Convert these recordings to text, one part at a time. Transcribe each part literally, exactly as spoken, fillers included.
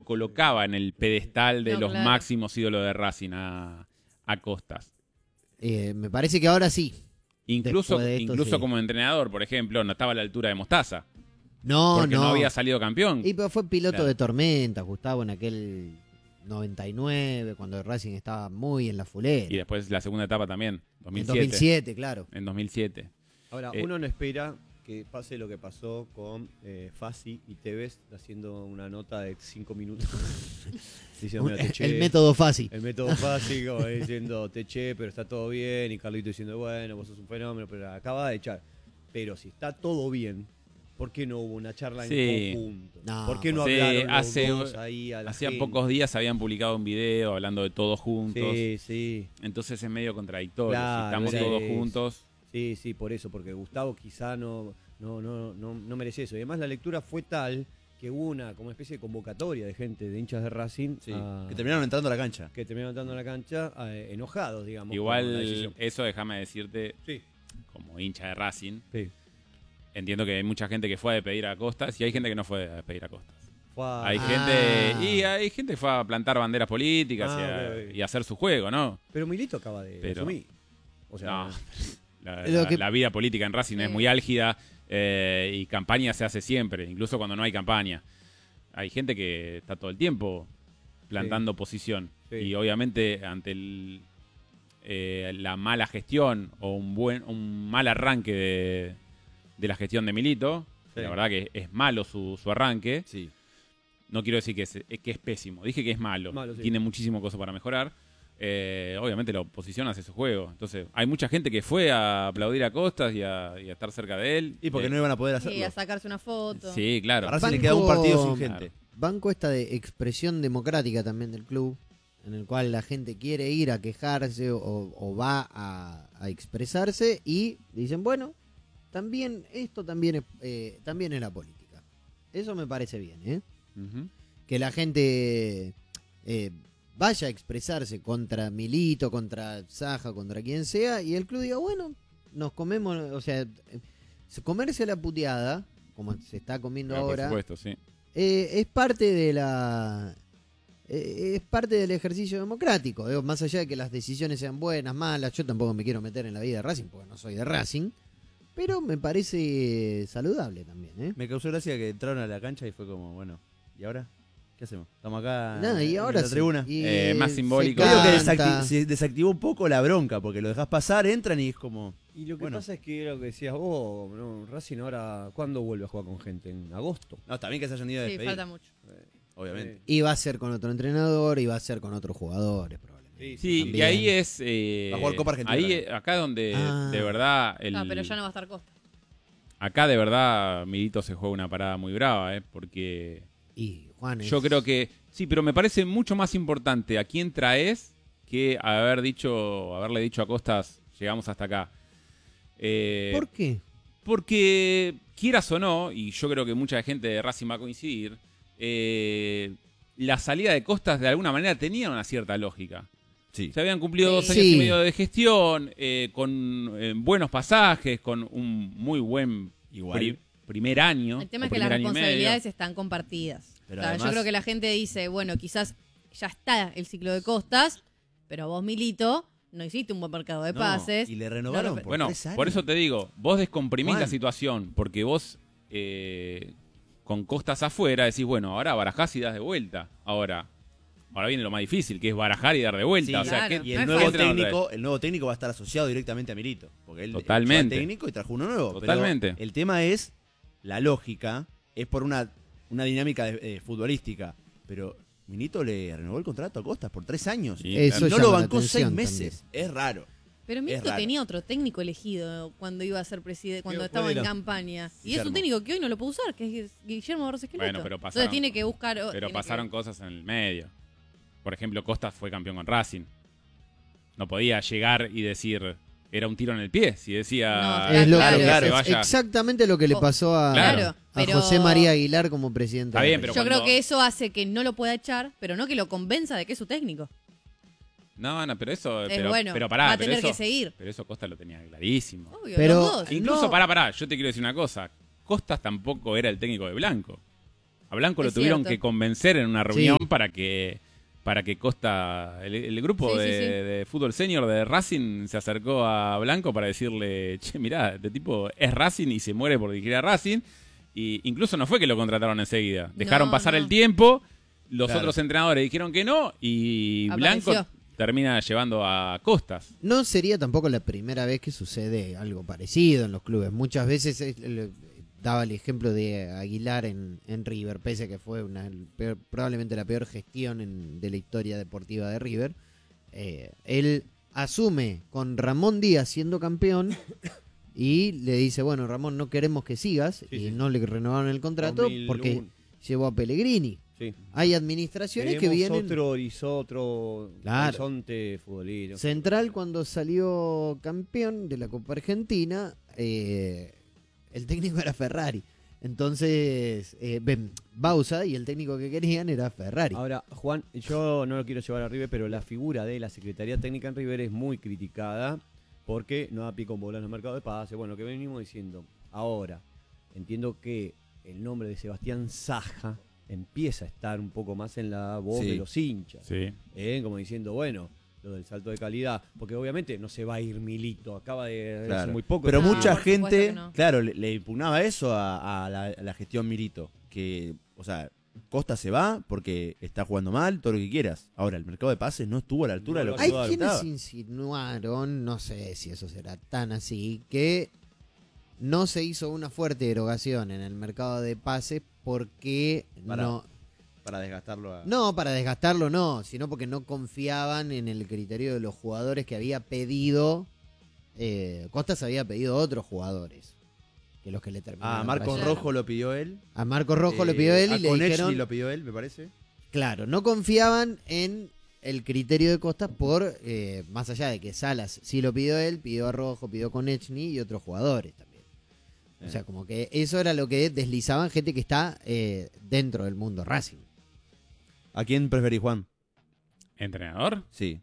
colocaba en el pedestal de No, los claro. máximos ídolos de Racing a, a Costas. Eh, me parece que ahora sí. Incluso, Después de esto, incluso sí. como entrenador, por ejemplo, no estaba a la altura de Mostaza. No, porque no. no. había salido campeón. Y pero fue piloto Claro. de tormenta, Gustavo, en aquel noventa y nueve, cuando Racing estaba muy en la fulera. Y después la segunda etapa también, dos mil En siete. dos mil siete, claro. En dos mil siete. Ahora, Eh, uno no espera que pase lo que pasó con eh, Fassi y Tevez haciendo una nota de cinco minutos. Diciendo, Un- "Mira, te eché". el método fácil. El método Fassi, como diciendo, te eché, pero está todo bien. Y Carlito diciendo, bueno, vos sos un fenómeno, pero acaba de echar. Pero si está todo bien, ¿por qué no hubo una charla Sí. en conjunto? No, ¿Por qué no sí, hablaron los hace- dos ahí a la Hacía gente? pocos días habían publicado un video hablando de todos juntos. Sí, sí. Entonces es medio contradictorio. Claro, si estamos era todos eso. juntos. Sí, sí, por eso, porque Gustavo quizá no, no, no, no, no merece eso. Y además la lectura fue tal que hubo una como especie de convocatoria de gente, de hinchas de Racing, Sí, a- que terminaron entrando a la cancha. que terminaron entrando en la cancha eh, enojados, digamos. con la Igual, decisión. eso déjame decirte, Sí, como hincha de Racing, sí. entiendo que hay mucha gente que fue a despedir a Costas y hay gente que no fue a despedir a Costas. Fue a- Hay Ah. gente y hay gente que fue a plantar banderas políticas Ah, y, a, ok, ok. y a hacer su juego, ¿no? Pero Milito acaba de Pero- asumir. O sea, No. La, Lo la- que- la vida política en Racing Sí. es muy álgida eh, y campaña se hace siempre, incluso cuando no hay campaña. Hay gente que está todo el tiempo plantando posición Sí. y obviamente ante el, eh, la mala gestión o un buen un mal arranque de, de la gestión de Milito, Sí. la verdad que es malo su, su arranque. Sí. No quiero decir que es, que es pésimo, dije que es malo, Malo, sí. tiene muchísimo cosas para mejorar. Eh, obviamente la oposición hace su juego. Entonces, hay mucha gente que fue a aplaudir a Costas y a, y a estar cerca de él. Y porque Eh, no iban a poder Sí, hacerlo. a sacarse una foto. Sí, claro. A Racing le Banco- queda un partido sin Claro. gente. Banco esta de expresión democrática también del club, en el cual la gente quiere ir a quejarse o, o va a, a expresarse y dicen, bueno, también esto también es, eh, también es la política. Eso me parece bien, ¿eh? Ujú. Que la gente eh, vaya a expresarse contra Milito, contra Saja, contra quien sea, y el club diga, bueno, nos comemos, o sea, eh, comerse la puteada, como se está comiendo Pero, ahora, por supuesto, sí. eh, es parte de la eh, es parte del ejercicio democrático. Digo, más allá de que las decisiones sean buenas, malas, yo tampoco me quiero meter en la vida de Racing porque no soy de Racing, pero me parece saludable también, ¿eh? Me causó gracia que entraron a la cancha y fue como, bueno, ¿y ahora? ¿Qué hacemos? Estamos acá Nada, y en ahora la sí. tribuna. Y, Eh, más se simbólico. Creo que canta. desacti- se desactivó un poco la bronca, porque lo dejás pasar, entran y es como... y lo que Bueno. pasa es que era lo que decías vos, ¿no? Racing ahora, ¿cuándo vuelve a jugar con gente? ¿En agosto? No, también que se hayan ido a Sí, despedir, falta mucho. obviamente. Y va a ser con otro entrenador y va a ser con otros jugadores probablemente. Sí, y también. ahí es. eh, Va a jugar Copa Argentina Ahí, también. eh, acá donde Ah. de verdad. El, Ah, pero ya no va a estar Costa. Acá de verdad Milito se juega una parada muy brava, ¿eh? Porque Y Juan es- yo creo que. Sí, pero me parece mucho más importante a quién traes que haber dicho, haberle dicho a Costas, llegamos hasta acá. Eh, ¿Por qué? Porque, quieras o no, y yo creo que mucha gente de Racing va a coincidir, eh, la salida de Costas de alguna manera tenía una cierta lógica. Sí. Se habían cumplido dos Sí. años Sí. y medio de gestión, eh, con eh, buenos pasajes, con un muy buen Igual. pri- primer año. El tema o es que las primer año y medio. responsabilidades están compartidas. Pero Claro, además- yo creo que la gente dice, bueno, quizás ya está el ciclo de Costas, pero vos, Milito, no hiciste un buen mercado de No, pases. y le renovaron No, por Bueno, tres años. por eso te digo, vos descomprimís Juan. la situación, porque vos eh, con Costas afuera decís, bueno, ahora barajás y das de vuelta. Ahora, ahora viene lo más difícil, que es barajar y dar de vuelta. Sí, o sea, claro. ¿qué- Y No el es nuevo, fácil. técnico, el nuevo técnico va a estar asociado directamente a Milito. Porque él Totalmente. fue técnico y trajo uno nuevo. Pero Totalmente. el tema es, la lógica, es por una, una dinámica de- eh, futbolística. Pero Milito le renovó el contrato a Costas por tres años. Sí, Eso Y no llama lo la bancó seis atención meses. Es raro. Pero Es Milito raro. tenía otro técnico elegido cuando iba a ser presidente, cuando ¿Cuál estaba en era? campaña. Y es Guillermo. un técnico que hoy no lo puede usar, que es Guillermo Borges Esqueloto. Bueno, pero pasaron- Entonces tiene que buscar... Pero tiene pasaron que- cosas en el medio. Por ejemplo, Costas fue campeón con Racing. No podía llegar y decir, era un tiro en el pie. Si decía, No, Es, lo- claro, es que se vaya. exactamente lo que le Oh, pasó a, claro, a pero- José María Aguilar como presidente. Está de bien, Racing. pero Yo creo cuando- que eso hace que no lo pueda echar, pero no que lo convenza de que es su técnico. No, no, pero eso. Es pero, bueno, pero pará, va a pero tener eso- que seguir. Pero eso Costas lo tenía clarísimo. Obvio, Pero- los dos. Incluso, No. pará, pará, yo te quiero decir una cosa. Costas tampoco era el técnico de Blanco. A Blanco lo Es tuvieron cierto. que convencer en una reunión Sí. para que para que Costa, el, el grupo Sí, de, sí, sí. de fútbol senior de Racing se acercó a Blanco para decirle, che, mirá, este tipo es Racing y se muere por dirigir a Racing. Y incluso no fue que lo contrataron enseguida. Dejaron No, pasar no. el tiempo, los Claro. otros entrenadores dijeron que no y Apareció. Blanco termina llevando a Costas. No sería tampoco la primera vez que sucede algo parecido en los clubes. Muchas veces es- le- daba el ejemplo de Aguilar en, en River, pese a que fue una, el peor- probablemente la peor gestión en- de la historia deportiva de River. Eh, él asume con Ramón Díaz siendo campeón y le dice, bueno, Ramón, no queremos que sigas, Sí, y sí. no le renovaron el contrato dos mil uno. porque llevó a Pellegrini. Sí. Hay administraciones que Tenemos vienen... otro horizonte, otro Claro. horizonte futbolístico. Central, cuando salió campeón de la Copa Argentina, eh, el técnico era Ferrari. Entonces, eh, ben, Bausa y el técnico que querían era Ferrari. Ahora, Juan, yo no lo quiero llevar a River, pero la figura de la Secretaría Técnica en River es muy criticada porque no da pico en bola en el mercado de pase. Bueno, que venimos diciendo. Ahora, entiendo que el nombre de Sebastián Saja empieza a estar un poco más en la voz Sí. de los hinchas. Sí. ¿eh? Como diciendo, bueno, lo del salto de calidad. Porque obviamente no se va a ir Milito. Acaba de Claro. hace muy poco. Pero No, mucha por supuesto gente, que no. claro, le, le impugnaba eso a, a la, a la gestión Milito. Que, o sea, Costa se va porque está jugando mal, todo lo que quieras. Ahora, el mercado de pases no estuvo a la altura No, de lo que Hay se quienes estaba. insinuaron, no sé si eso será tan así, que no se hizo una fuerte erogación en el mercado de pases porque Para- no... Para desgastarlo a... No, para desgastarlo no, sino porque no confiaban en el criterio de los jugadores que había pedido. Eh, Costas había pedido otros jugadores que los que le terminaron. A Marcos trayendo. Rojo lo pidió él. A Marcos Rojo lo Eh, pidió él y a le Konechny dijeron. lo pidió él, me parece. Claro, no confiaban en el criterio de Costas por, eh, más allá de que Salas sí lo pidió él, pidió a Rojo, pidió a Konechny y otros jugadores también. O sea, como que eso era lo que deslizaban gente que está eh, dentro del mundo Racing. ¿A quién preferís, Juan? ¿Entrenador? Sí.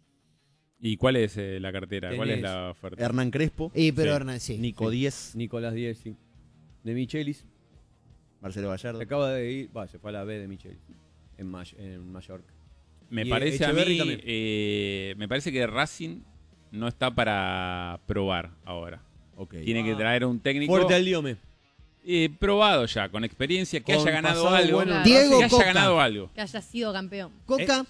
¿Y cuál es eh, la cartera? ¿Cuál es Tenés la oferta? Hernán Crespo, Y pero Sí. Hernán, sí. Nico sí. Díez, Nicolás Díez, sí. De Michelis. Marcelo Gallardo. Acaba de ir. Va, se fue a la B de Michelis. En, May- en Mallorca. Me Y parece a Echeverry mí, también. eh, me parece que Racing no está para probar ahora. Ok. Tiene que Ah. traer un técnico Fuerte al diome. eh, probado ya, con experiencia, que Con haya ganado pasado algo. bueno en Diego que haya Coca. ganado algo. Que haya sido campeón. Coca,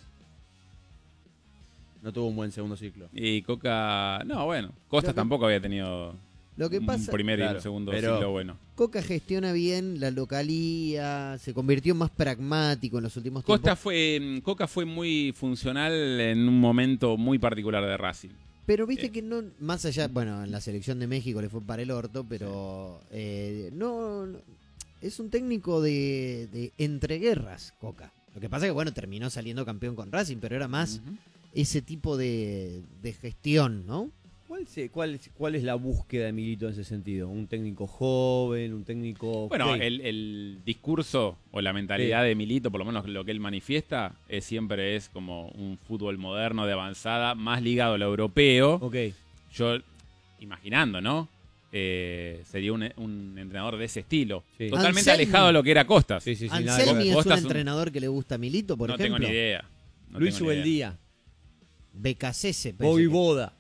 No tuvo un buen segundo ciclo. Y Coca, no, bueno, Costas Lo que- tampoco había tenido lo que un pasa, primer y claro, un segundo pero- ciclo bueno. Coca gestiona bien la localía, se convirtió más pragmático en los últimos Costa tiempos. fue, mm, Coca fue muy funcional en un momento muy particular de Racing. Pero viste Eh. que no, más allá, bueno, en la selección de México le fue para el orto, pero eh, no, no- es un técnico de, de entreguerras, Coca. Lo que pasa es que, bueno, terminó saliendo campeón con Racing, pero era más Ujú. ese tipo de, de gestión, ¿no? ¿Cuál, se- cuál, es- ¿Cuál es la búsqueda de Milito en ese sentido? ¿Un técnico joven? ¿Un técnico.? Bueno, Ok. el, el discurso o la mentalidad Sí. de Milito, por lo menos lo que él manifiesta, es siempre es como un fútbol moderno de avanzada, más ligado a lo europeo. Ok. Yo, imaginando, ¿no? Eh, sería un, un entrenador de ese estilo. Sí. Totalmente Anselmi. alejado de lo que era Costas. Sí, sí, sí. nada que Anselmi ver. es Costa un es un- entrenador que le gusta a Milito, por no ejemplo. tengo ni idea. No Luis tengo ni idea. Ubeldía. Becasese, Bobby Boda.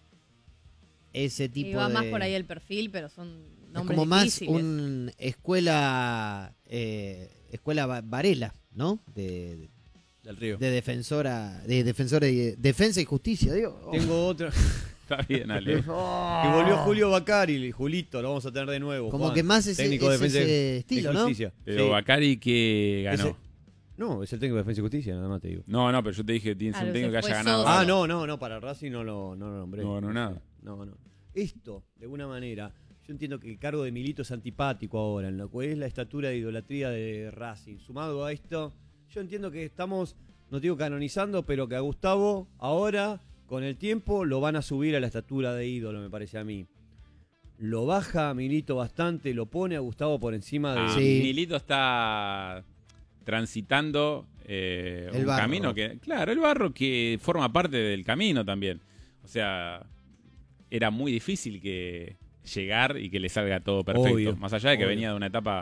ese tipo Y va de... más por ahí el perfil, pero son Es nombres como más difíciles. un escuela eh, escuela Va- Varela, ¿no? De, Del Río. de defensora, de defensora de defensa y justicia, digo. Tengo otra. Está bien, Ale. Que volvió Julio Bacari. Julito, lo vamos a tener de nuevo. Como Juan. que más ese, técnico de es defensa ese y estilo, ¿no? justicia. Pero Sí. Bacari que ganó. Ese- No, es el técnico de defensa y justicia, nada más te digo. No, no, pero yo te dije, tienes Claro, un técnico se que fue haya ganado. socio. Ah, algo. no, no, no, para Racing no lo, no lo nombré. No, no, nada. No, no. Esto, de alguna manera, yo entiendo que el cargo de Milito es antipático ahora, en lo que es la estatura de idolatría de Racing. Sumado a esto, yo entiendo que estamos, no digo canonizando, pero que a Gustavo ahora, con el tiempo, lo van a subir a la estatura de ídolo, me parece a mí. Lo baja a Milito bastante, lo pone a Gustavo por encima de... Ah, Sí. Milito está transitando eh, El un barro. camino que, claro, el barro que forma parte del camino también. O sea, era muy difícil que llegar y que le salga todo perfecto. Obvio, Más allá de que obvio. venía de una etapa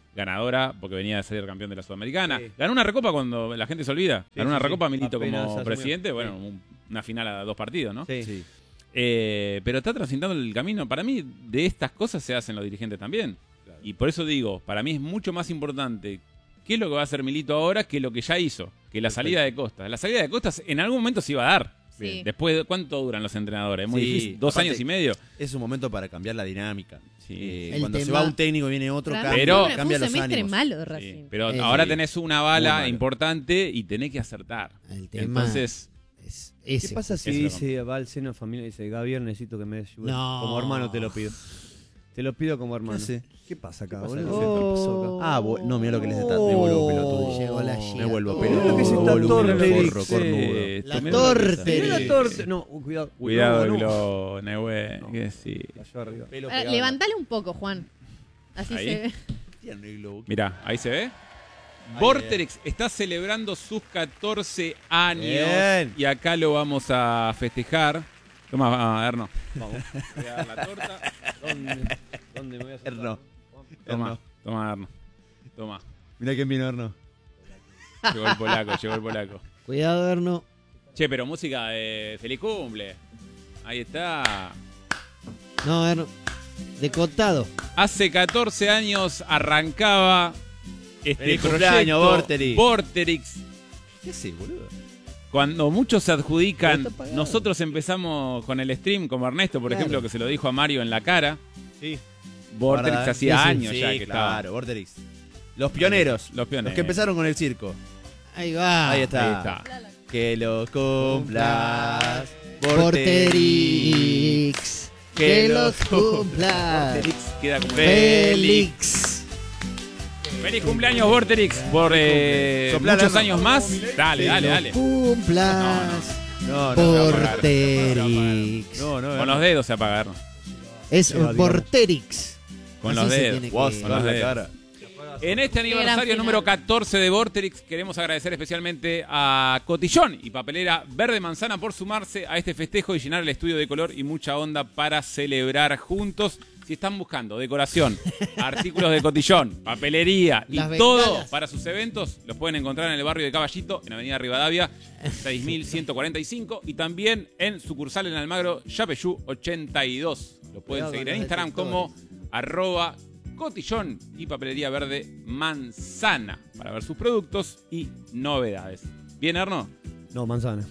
ganadora porque venía de ser campeón de la Sudamericana. Sí. Ganó una recopa cuando la gente se olvida. Sí, Ganó sí, una sí. recopa Milito Apenas como asumió. presidente. Bueno, Sí. un- una final a dos partidos, ¿no? Sí. Sí. Eh, pero está transitando el camino. Para mí, de estas cosas se hacen los dirigentes también. Claro. Y por eso digo, para mí es mucho más importante qué es lo que va a hacer Milito ahora que lo que ya hizo, que la salida de Costas. La salida de Costas en algún momento se iba a dar. Sí. Después, ¿cuánto duran los entrenadores? Es muy Sí, difícil. Dos aparte- años y medio. Es un momento para cambiar la dinámica. Sí. Eh, El cuando se tema- va un técnico y viene otro, Realmente cambia, Pero- fue un- cambia fue los un semestre ánimos. malo de Sí, Racing. pero Eh, ahora sí. tenés una Muy bala malo. importante y tenés que acertar. El tema Entonces, es ¿Qué ese. pasa si Ese lo dice, va al seno familiar y dice, Gabriel, necesito que me ayudes? No. Como hermano te lo pido. Te lo pido como hermano. hace? ¿Qué pasa acá, ¿Qué pasa boludo? acá? ¿Qué pasó acá? Ah, bu- no, mira lo que les está. Me vuelvo pelotudo. Llegó la Me gira. vuelvo Oh. pelotudo. Mira lo que es esta boludo, torta, forro, sí. cornudo. Eh, La tomé- torte. Mira la torta. No, uh, cuidado. Cuidado, no, no. Glo, Nehue, que sí. Cayó arriba. Pelo Ahora, pegado. levantale un poco, Juan. Así Ahí. se ve. Tiene el globo. Mirá, ahí se ve. Ahí, Vorterix está celebrando sus catorce años. Bien. Y acá lo vamos a festejar. Toma, Erno. Vamos. Voy a dar la torta. ¿Dónde, ¿Dónde me voy a sentar? Erno. Toma, Erno. toma, Erno. Toma. Mira quién vino, Erno. Llegó el polaco, llegó el polaco. Cuidado, Erno. Che, pero música de feliz cumple. Ahí está. No, Erno. Decotado. Hace catorce años arrancaba este Feliz proyecto cumpleaños, Vorterix. Vorterix. ¿Qué haces, boludo? Cuando muchos se adjudican, Pero está apagado. nosotros empezamos con el stream, como Ernesto, por Claro. ejemplo, que se lo dijo a Mario en la cara. Sí. Vorterix Guarda, hacía sí, sí, años sí, ya que claro, Vorterix. Los pioneros. Los pioneros. Los que empezaron con el circo. Ahí va. Ahí está. estaba. Ahí está. Que lo cumplas. Vorterix. Que los cumplas. Vorterix queda como Félix. Feliz cumpleaños, Vorterix, por eh, Soplá, muchos Erno. años más. Dale, dale, dale. Cumplas. No, no, no. Vorterix. No, no, Con los dedos se apaga, Erno. Es Sí, digamos. Vorterix. Con Así los se dedos. tiene Vos, que- Con los la dedos. cara. En este aniversario final. número catorce de Vorterix queremos agradecer especialmente a Cotillón y Papelera Verde Manzana por sumarse a este festejo y llenar el estudio de color y mucha onda para celebrar juntos. Si están buscando decoración, artículos de Cotillón, papelería y Las todo bengalas. para sus eventos, los pueden encontrar en el barrio de Caballito, en Avenida Rivadavia, seis mil ciento cuarenta y cinco y también en sucursal en Almagro, Yapeyú ochenta y dos. Lo pueden Cuidado seguir con en los Instagram como arroba Cotillón y Papelería Verde Manzana para ver sus productos y novedades. ¿Bien, Erno? No, manzana.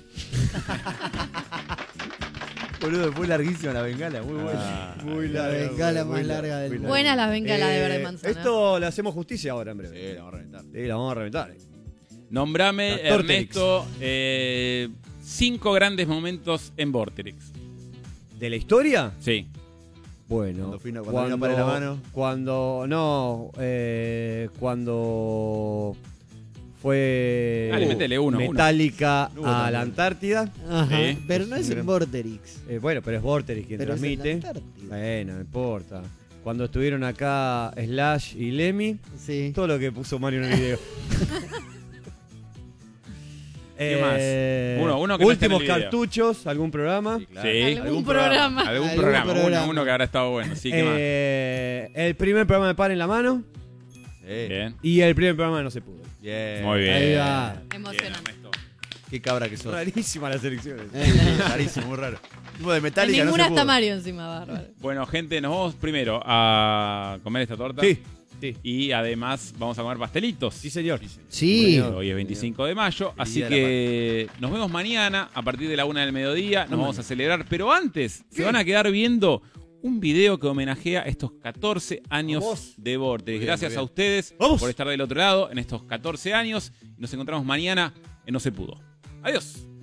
Boludo, fue larguísima la bengala. Muy buena. Ah, Muy La bengala más larga del mundo. Buena la bengala de Eh, verde manzana. Esto le hacemos justicia ahora, en breve. Sí, la vamos a reventar. Sí, la vamos a reventar. eh. Nombrame, La Torterix. Ernesto, eh, cinco grandes momentos en Vorterix. ¿De la historia? Sí. Bueno. Cuando fui- cuando vino para la mano. Cuando. No. eh, cuando. Fue. Dale, métele uno, uno. Metallica Uno a también. la Antártida. Ajá. Sí. Pero no es en Vorterix. Eh, bueno, pero es Vorterix quien Pero es en la transmite. Antártida. Bueno, no importa. Cuando estuvieron acá Slash y Lemmy. Sí. Todo lo que puso Mario en el video. ¿Qué más? Eh, Uno, uno que no esté en el Últimos video. cartuchos, algún programa. Sí, claro. Sí. Algún programa. Algún, Algún programa, programa. Uno, uno que habrá estado bueno. Sí, ¿qué Eh, el primer programa de Pan en la mano. más? Eh, Bien. Y el primer programa de No se pudo. Bien. Muy bien. Ahí va. Bien, Emocionante. Ernesto. Qué cabra que sos. Rarísimas las elecciones. Rarísimo, muy raro. Tipo de En Metallica, no ninguna se está pudo. Mario encima, bárbaro. Bueno, gente, nos vamos primero a comer esta torta. Sí, sí. Y además vamos a comer pastelitos. Sí, señor. Sí. Hoy es veinticinco de mayo, Feliz así día de la que nos vemos mañana a partir de la una del mediodía. Nos No, vamos a mañana. celebrar, pero antes se van a quedar viendo un video que homenajea estos catorce años Vamos. de Vorterix. Muy bien, Gracias muy a bien. ustedes Vamos. por estar del otro lado en estos catorce años. Nos encontramos mañana en No Se Pudo. Adiós.